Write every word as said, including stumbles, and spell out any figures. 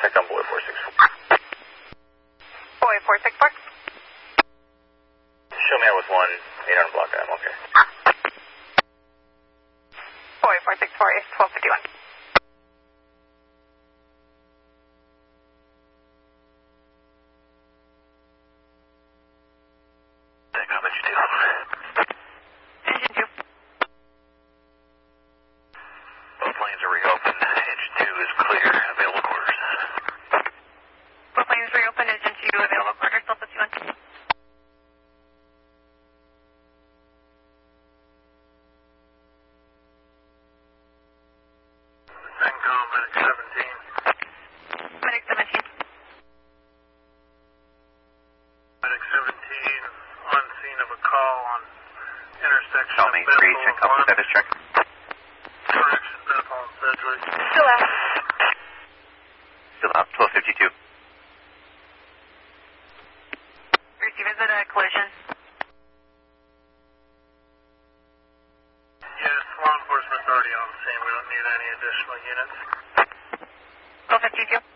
contact on boy four six four. Boy four six four. Show me out with one eight hundred block. I'm okay. Boy four six four is twelve fifty-one. Take off engine two. Engine two. Both lanes are reopened. Engine two is clear. Available quarters. Both lanes reopened. Engine two available quarters. twelve fifty-one. Sencom, Medic seventeen. Medic seventeen. Medic seventeen on scene of a call on intersection Call of me, Bethel three, and check out Vaughn. status check. Correction, Bethel and Sedgwick. Still out. Still out, twelve fifty-two. Receive, is it a collision? Yes, law enforcement's already on scene. We don't need any additional units. twelve fifty-two.